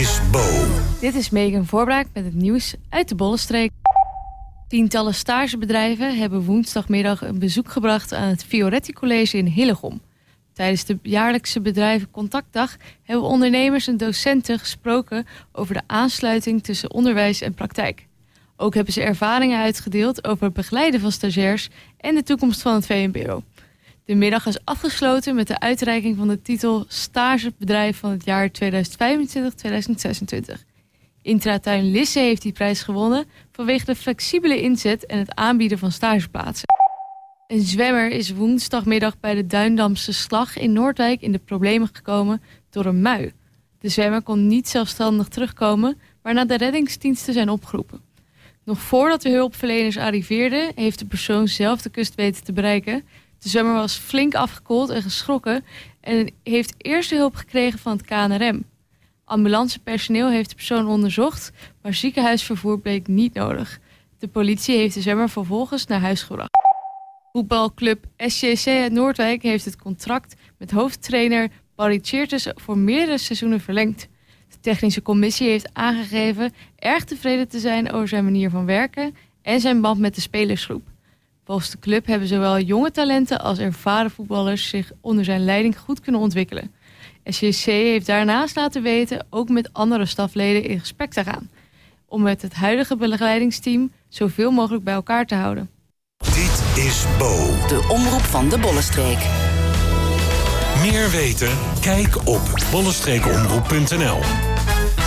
is Bo. Dit is Megan Voorbraak met het nieuws uit de Bollenstreek. Tientallen stagebedrijven hebben woensdagmiddag een bezoek gebracht aan het Fioretti College in Hillegom. Tijdens de jaarlijkse bedrijvencontactdag hebben ondernemers en docenten gesproken over de aansluiting tussen onderwijs en praktijk. Ook hebben ze ervaringen uitgedeeld over het begeleiden van stagiairs en de toekomst van het VMBO. De middag is afgesloten met de uitreiking van de titel Stagebedrijf van het jaar 2025-2026. Intratuin Lisse heeft die prijs gewonnen vanwege de flexibele inzet en het aanbieden van stageplaatsen. Een zwemmer is woensdagmiddag bij de Duindamse Slag in Noordwijk in de problemen gekomen door een mui. De zwemmer kon niet zelfstandig terugkomen, waarna de reddingsdiensten zijn opgeroepen. Nog voordat de hulpverleners arriveerden, heeft de persoon zelf de kust weten te bereiken. De zwemmer was flink afgekoeld en geschrokken en heeft eerste hulp gekregen van het KNRM. Ambulancepersoneel heeft de persoon onderzocht, maar ziekenhuisvervoer bleek niet nodig. De politie heeft de zwemmer vervolgens naar huis gebracht. Voetbalclub SJC uit Noordwijk heeft het contract met hoofdtrainer Barry Tjeertes voor meerdere seizoenen verlengd. De technische commissie heeft aangegeven erg tevreden te zijn over zijn manier van werken en zijn band met de spelersgroep. Volgens de club hebben zowel jonge talenten als ervaren voetballers zich onder zijn leiding goed kunnen ontwikkelen. SJC heeft daarnaast laten weten ook met andere stafleden in gesprek te gaan, om met het huidige begeleidingsteam zoveel mogelijk bij elkaar te houden. Dit is Bo. De omroep van de Bollenstreek. Meer weten? Kijk op bollenstreekomroep.nl.